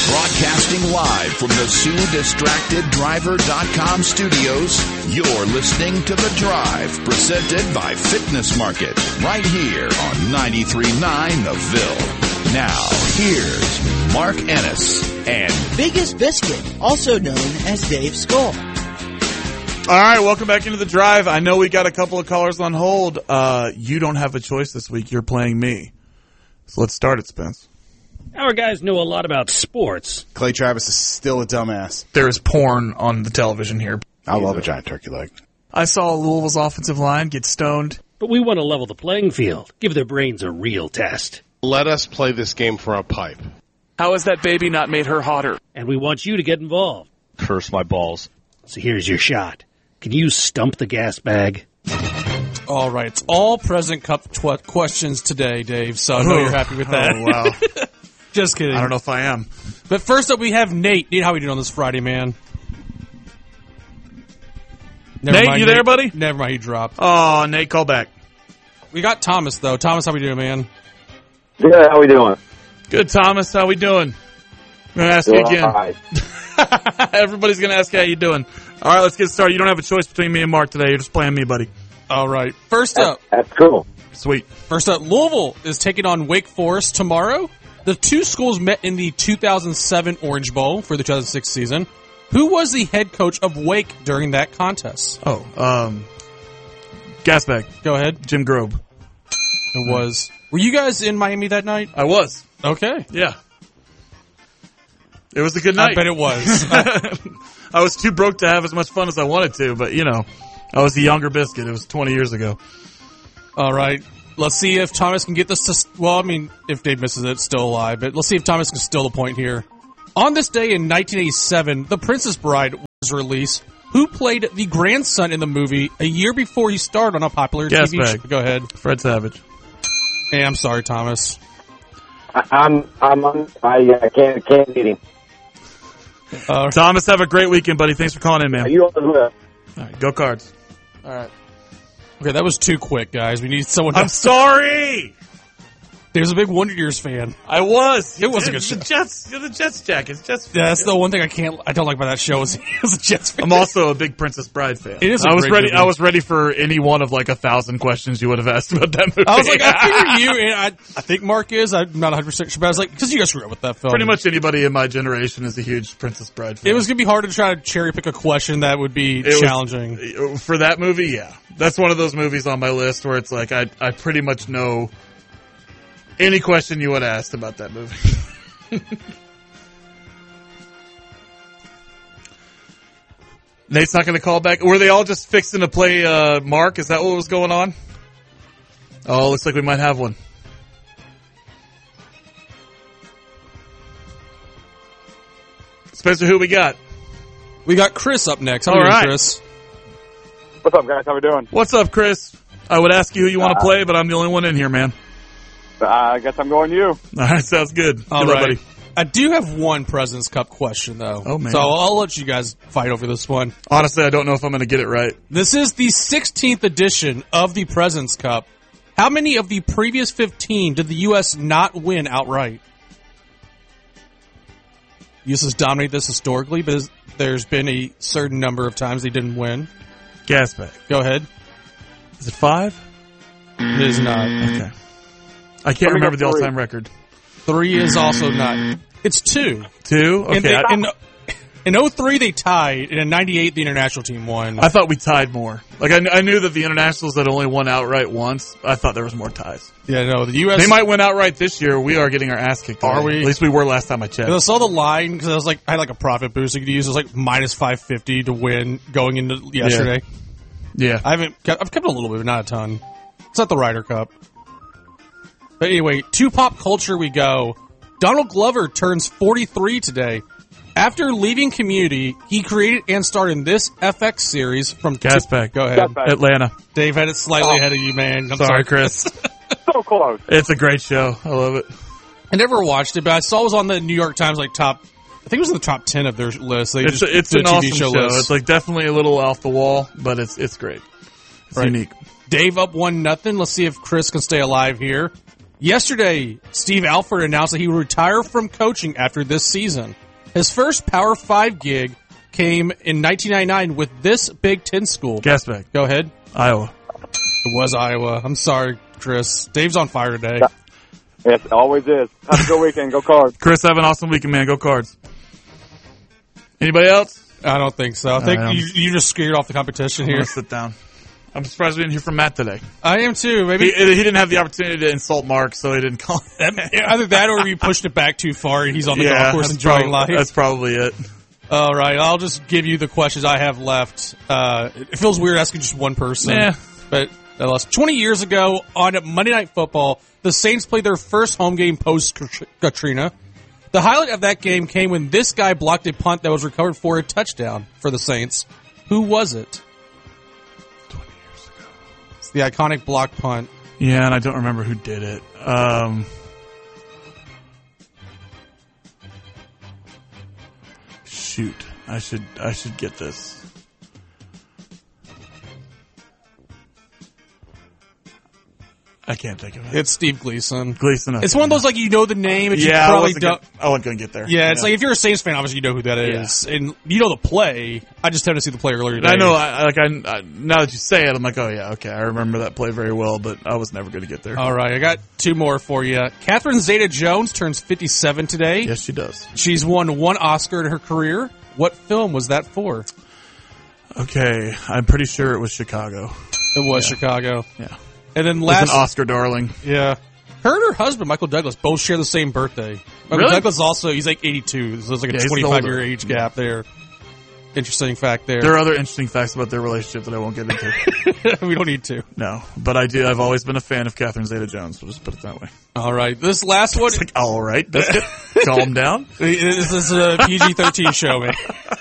Broadcasting live from the SueDistractedDriver.com studios, you're listening to The Drive, presented by Fitness Market, right here on 93.9 The Ville. Now, here's Mark Ennis and Biggest Biscuit, also known as Dave Skull. All right, welcome back into The Drive. I know we got a couple of callers on hold. You don't have a choice this week. You're playing me. So let's start it, Spence. Our guys know a lot about sports. Clay Travis is still a dumbass. There is porn on the television here. I love a giant turkey leg. I saw Louisville's offensive line get stoned. But we want to level the playing field. Give their brains a real test. Let us play this game for a pipe. How has that baby not made her hotter? And we want you to get involved. Curse my balls. So here's your shot. Can you stump the gas bag? All right. It's all President Cup questions today, Dave, so I know you're happy with that. Oh, wow. Just kidding. I don't know if I am. But first up, we have Nate. Nate, how are we doing on this Friday, man? Nate, you there, buddy? Never mind, he dropped. Oh, Nate, call back. We got Thomas, though. Thomas, how we doing, man? Good, how we doing? Good, Thomas. How we doing? I'm going to ask you again. Right. Everybody's going to ask how you doing. All right, let's get started. You don't have a choice between me and Mark today. You're just playing me, buddy. All right. First up. That's cool. Sweet. First up, Louisville is taking on Wake Forest tomorrow. The two schools met in the 2007 Orange Bowl for the 2006 season. Who was the head coach of Wake during that contest? Gasbag. Go ahead. Jim Grobe. It was. Were you guys in Miami that night? I was. Okay. Yeah. It was a good night. I bet it was. I was too broke to have as much fun as I wanted to, but, you know, I was a younger biscuit. It was 20 years ago. All right. Let's see if Thomas can get this to... Well, I mean, if Dave misses it, it's still alive. But let's see if Thomas can steal the point here. On this day in 1987, The Princess Bride was released. Who played the grandson in the movie a year before he starred on a popular TV show? Go ahead. Fred Savage. Hey, I'm sorry, Thomas. I can't beat him. Thomas, have a great weekend, buddy. Thanks for calling in, man. You on the list? All right, go Cards. All right. Okay, that was too quick, guys. We need someone. I'm sorry. There's a big Wonder Years fan. I was. It was a good show. You're the Jets, Jack. It's Jets. Yeah, that's the one thing I don't like about that show is he was a Jets fan. I'm also a big Princess Bride fan. It is. I was ready for any one of like 1,000 questions you would have asked about that movie. I was like, I figured you. And I think Mark is. I'm not 100% sure, but I was like, because you guys grew up with that film. Pretty much anybody in my generation is a huge Princess Bride fan. It was gonna be hard to try to cherry pick a question that would be challenging for that movie. Yeah, that's one of those movies on my list where it's like I pretty much know any question you would have asked about that movie. Nate's not going to call back. Were they all just fixing to play Mark? Is that what was going on? Oh, looks like we might have one. Spencer, who we got? We got Chris up next. How are you doing, Chris? What's up, guys? How we doing? What's up, Chris? I would ask you who you want to play, but I'm the only one in here, man. I guess I'm going you. All right, sounds good. All good right. luck, buddy. I do have one President's Cup question, though. Oh, man. So I'll let you guys fight over this one. Honestly, I don't know if I'm going to get it right. This is the 16th edition of the President's Cup. How many of the previous 15 did the U.S. not win outright? The U.S. has dominated this historically, but there's been a certain number of times they didn't win. Gasbag. Go ahead. Is it 5? It is not. Okay. I can't remember the all-time record. 3 is also not. It's 2. 2? Okay. In 03, they tied. And in 98, the international team won. I thought we tied more. Like, I knew that the internationals had only won outright once. I thought there was more ties. Yeah, no, the U.S. They might win outright this year. We are getting our ass kicked. Are we? At least we were last time I checked. I saw the line because I had like a profit boost you could use. It was like minus 550 to win going into yesterday. Yeah. I've kept a little bit, but not a ton. It's not the Ryder Cup. But anyway, to pop culture we go. Donald Glover turns 43 today. After leaving Community, he created and starred in this FX series from... Gaspack. Go ahead. Gaspack. Atlanta. Dave had it slightly ahead of you, man. I'm sorry, Chris. So close. It's a great show. I love it. I never watched it, but I saw it was on the New York Times top... I think it was in the top 10 of their list. It's an awesome show. List. It's like definitely a little off the wall, but it's great. It's unique. Dave up 1-0. Let's see if Chris can stay alive here. Yesterday, Steve Alford announced that he would retire from coaching after this season. His first Power 5 gig came in 1999 with this Big Ten school. Gas bag. Go ahead. Iowa. It was Iowa. I'm sorry, Chris. Dave's on fire today. Yes, it always is. Have a good weekend. Go Cards. Chris, have an awesome weekend, man. Go Cards. Anybody else? I don't think so. I think I am. you just scared off the competition I'm here. gonna sit down. I'm surprised we didn't hear from Matt today. I am too. Maybe He didn't have the opportunity to insult Mark, so he didn't call. either that or we pushed it back too far and he's on the golf course that's enjoying life. That's probably it. All right, I'll just give you the questions I have left. It feels weird asking just one person. Yeah. But 20 years ago on Monday Night Football, the Saints played their first home game post-Katrina. The highlight of that game came when this guy blocked a punt that was recovered for a touchdown for the Saints. Who was it? 20 years ago. It's the iconic block punt. Yeah, and I don't remember who did it. Shoot, I should get this. I can't think of it. It's Steve Gleason. Gleason. It's one of those, like, you know the name, but you Yeah, probably don't. I wasn't going to get there. Yeah, it's like if you're a Saints fan, obviously you know who that is, and you know the play. I just haven't seen the play earlier today. I know. I now that you say it, I'm like, oh yeah, okay, I remember that play very well, but I was never going to get there. All right, I got two more for you. Catherine Zeta-Jones turns 57 today. Yes, she does. She's won one Oscar in her career. What film was that for? Okay, I'm pretty sure it was Chicago. It was Chicago. Yeah, And then it was last, an Oscar darling. yeah, her and her husband Michael Douglas both share the same birthday. Michael Really? Douglas also, he's like 82, so there's like a Yeah, he's 25-year older. age gap there. Interesting fact there. There are other interesting facts about their relationship that I won't get into. We don't need to. No, but I do. I've always been a fan of Catherine Zeta-Jones. We'll just put it that way. All right, this last one. It's like, all right, calm down. This is a PG-13 show, man.